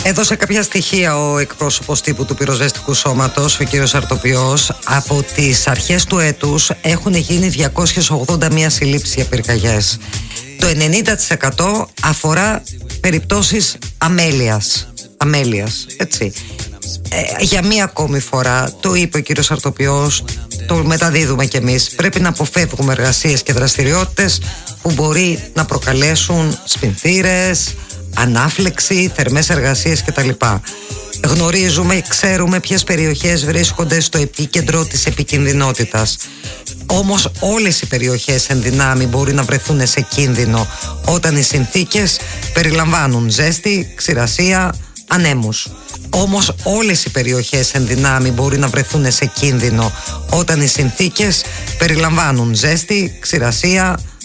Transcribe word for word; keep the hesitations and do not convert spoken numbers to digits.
Έδωσε κάποια στοιχεία ο εκπρόσωπος τύπου του πυροσβεστικού σώματος, ο κύριος Αρτοπιός. Από τις αρχές του έτους έχουν γίνει διακόσιες ογδόντα μία συλλήψεις για πυρκαγιές. Το ενενήντα τοις εκατό αφορά περιπτώσεις αμέλειας. Αμέλειας, έτσι. Ε, για μία ακόμη φορά, το είπε ο κύριος Αρτοπιός, το μεταδίδουμε κι εμείς, πρέπει να αποφεύγουμε εργασίες και δραστηριότητες που μπορεί να προκαλέσουν σπινθήρες, ανάφλεξη, θερμές εργασίες κτλ. Γνωρίζουμε, ξέρουμε ποιες περιοχές βρίσκονται στο επίκεντρο της επικινδυνότητας. Όμως όλες οι περιοχές εν δυνάμει μπορεί να βρεθούν σε κίνδυνο όταν οι συνθήκες περιλαμβάνουν ζέστη, ξηρασία, ανέμους. Όμως όλες οι περιοχές εν δυνάμει μπορεί να βρεθούν σε κίνδυνο όταν οι συνθήκες περιλαμβάνουν ζέστη, ξηρασία,